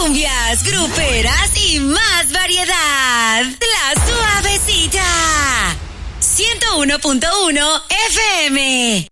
Cumbias, gruperas y más variedad. La Suavecita. 101.1 FM.